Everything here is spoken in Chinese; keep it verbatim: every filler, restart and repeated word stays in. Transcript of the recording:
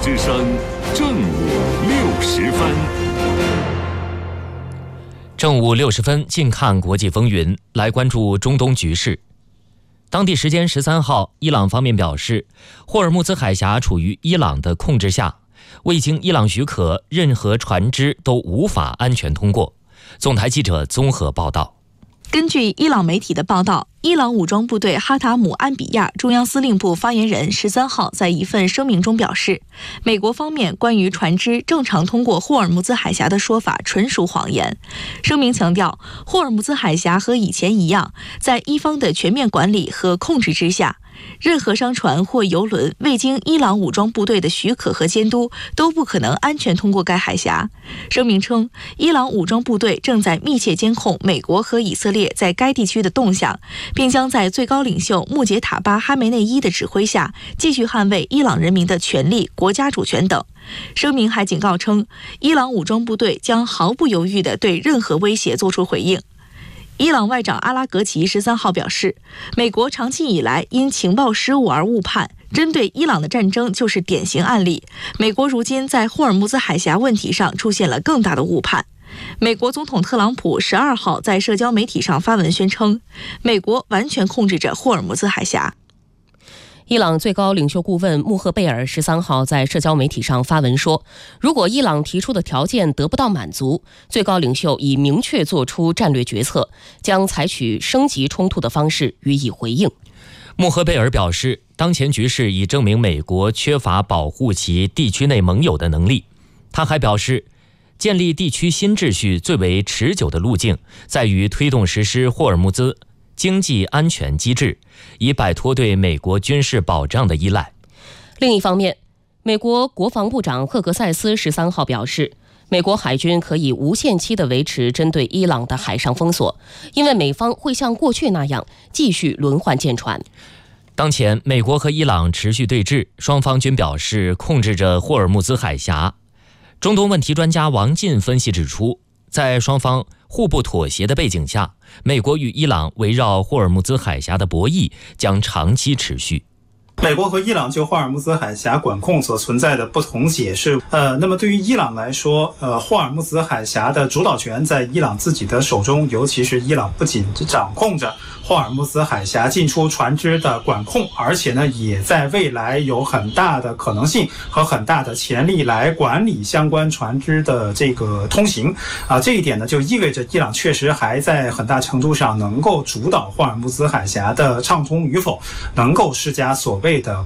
之声正午六时分。 正午六十分，近看国际风云，来关注中东局势。当地时间十三号，伊朗方面表示，霍尔木兹海峡处于伊朗的控制下，未经伊朗许可，任何船只都无法安全通过。总台记者综合报道。 根据伊朗媒体的报道，伊朗武装部队哈塔姆安比亚中央司令部发言人十三号在一份声明中表示，美国方面关于船只正常通过霍尔木兹海峡的说法纯属谎言。声明强调，霍尔木兹海峡和以前一样，在伊方的全面管理和控制之下，任何商船或油轮未经伊朗武装部队的许可和监督，都不可能安全通过该海峡。声明称，伊朗武装部队正在密切监控美国和以色列在该地区的动向，并将在最高领袖穆杰塔巴哈梅内伊的指挥下，继续捍卫伊朗人民的权利、国家主权等。声明还警告称，伊朗武装部队将毫不犹豫地对任何威胁作出回应。伊朗外长阿拉格齐十三号表示，美国长期以来因情报失误而误判，针对伊朗的战争就是典型案例。美国如今在霍尔木兹海峡问题上出现了更大的误判。美国总统特朗普十二号在社交媒体上发文宣称，美国完全控制着霍尔木兹海峡。 伊朗最高领袖顾问穆赫贝尔十三号在社交媒体上发文说，如果伊朗提出的条件得不到满足，最高领袖已明确做出战略决策，将采取升级冲突的方式予以回应。 穆赫贝尔表示，当前局势已证明美国缺乏保护其地区内盟友的能力。他还表示，建立地区新秩序最为持久的路径，在于推动实施霍尔木兹经济安全机制，以摆脱对美国军事保障的依赖。 另一方面，美国国防部长赫格塞斯十三号表示，美国海军可以无限期地维持针对伊朗的海上封锁，因为美方会像过去那样继续轮换舰船。 当前，美国和伊朗持续对峙，双方均表示控制着霍尔木兹海峡。中东问题专家王进分析指出，在双方互不妥协的背景下，美国与伊朗围绕霍尔木兹海峡的博弈将长期持续。 美国和伊朗就霍尔木兹海峡管控所存在的不同解释，呃，那么对于伊朗来说，呃，霍尔木兹海峡的主导权在伊朗自己的手中，尤其是伊朗不仅掌控着霍尔木兹海峡进出船只的管控，而且呢，也在未来有很大的可能性和很大的潜力来管理相关船只的这个通行啊。这一点呢，就意味着伊朗确实还在很大程度上能够主导霍尔木兹海峡的畅通与否，能够施加所谓的